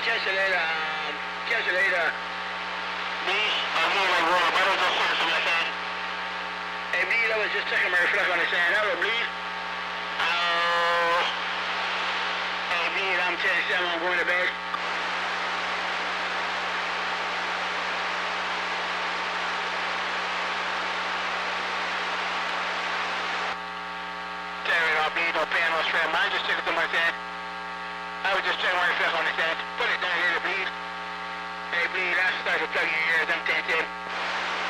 Cancel later. Please, I'm here like water, but I was just saying something like that. Hey, bleed, I was just checking my reflex on the sand. Hello, bleed. Hey, bleed, I'm 10-7, I'm going to bed. Terry, I'll bleed, no pan, no strap. Mind just